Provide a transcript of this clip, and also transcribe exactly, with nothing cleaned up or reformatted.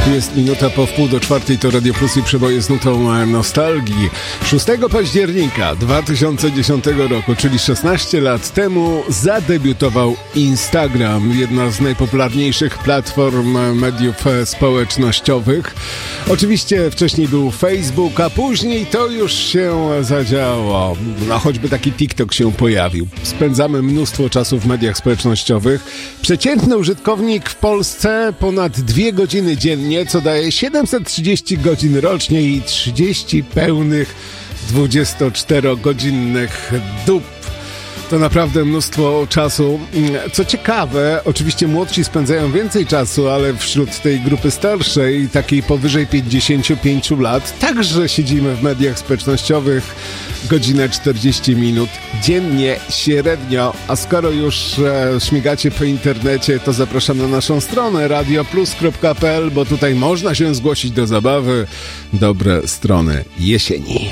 Jest minuta po wpół do czwartej, to Radio Plus i przeboje z nutą nostalgii. szóstego października dwa tysiące dziesiątego roku, czyli szesnaście lat temu, zadebiutował Instagram, jedna z najpopularniejszych platform mediów społecznościowych. Oczywiście wcześniej był Facebook, a później to już się zadziało. No, choćby taki TikTok się pojawił. Spędzamy mnóstwo czasu w mediach społecznościowych. Przeciętny użytkownik w Polsce ponad dwie godziny dziennie, co daje siedemset trzydzieści godzin rocznie i trzydzieści pełnych dwudziestoczterogodzinnych dób. To naprawdę mnóstwo czasu. Co ciekawe, oczywiście młodsi spędzają więcej czasu, ale wśród tej grupy starszej, takiej powyżej pięćdziesięciu pięciu lat, także siedzimy w mediach społecznościowych godzinę czterdzieści minut dziennie średnio. A skoro już e, śmigacie po internecie, to zapraszam na naszą stronę radio plus kropka p l, bo tutaj można się zgłosić do zabawy. Dobre strony jesieni.